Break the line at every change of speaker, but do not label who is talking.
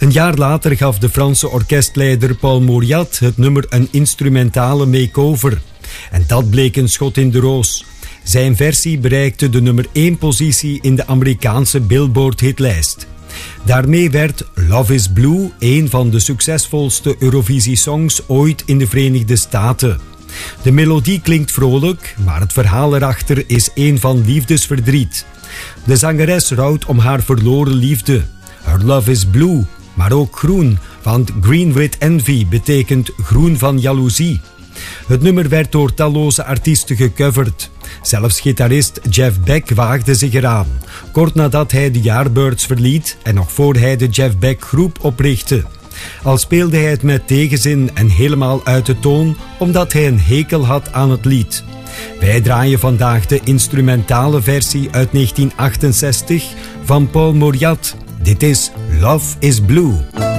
Een jaar later gaf de Franse orkestleider Paul Mauriat het nummer een instrumentale make-over. En dat bleek een schot in de roos. Zijn versie bereikte de nummer 1 positie in de Amerikaanse Billboard-hitlijst. Daarmee werd Love is Blue een van de succesvolste Eurovisie-songs ooit in de Verenigde Staten. De melodie klinkt vrolijk, maar het verhaal erachter is een van liefdesverdriet. De zangeres rouwt om haar verloren liefde. Her love is blue, maar ook groen, want green with envy betekent groen van jaloezie. Het nummer werd door talloze artiesten gecoverd. Zelfs gitarist Jeff Beck waagde zich eraan, kort nadat hij de Yardbirds verliet en nog voor hij de Jeff Beck groep oprichtte. Al speelde hij het met tegenzin en helemaal uit de toon, omdat hij een hekel had aan het lied. Wij draaien vandaag de instrumentale versie uit 1968 van Paul Mauriat. Dit is Love is Blue.